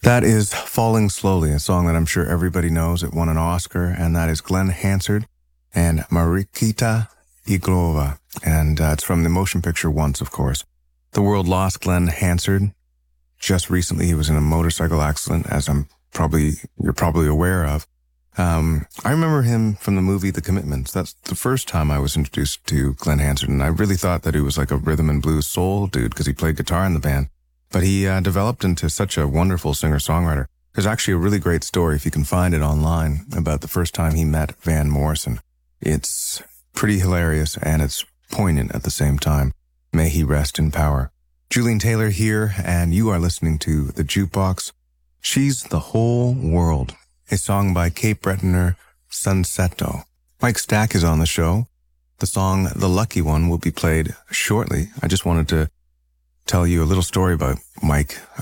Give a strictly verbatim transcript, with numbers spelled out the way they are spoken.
That is Falling Slowly, a song that I'm sure everybody knows. It won an Oscar, and that is Glenn Hansard and Marikita Iglova. And uh, it's from the motion picture Once, of course. The world lost Glenn Hansard. Just recently, he was in a motorcycle accident, as I'm probably you're probably aware of. Um, I remember him from the movie The Commitments. That's the first time I was introduced to Glenn Hansard, and I really thought that he was like a rhythm and blues soul dude because he played guitar in the band. But he uh, developed into such a wonderful singer-songwriter. There's actually a really great story, if you can find it online, about the first time he met Van Morrison. It's pretty hilarious, and it's poignant at the same time. May he rest in power. Julian Taylor here, and you are listening to The Jukebox. She's the Whole World, a song by Cape Bretoner Sunseto. Mike Stack is on the show. The song The Lucky One will be played shortly. I just wanted to tell you a little story about Mike.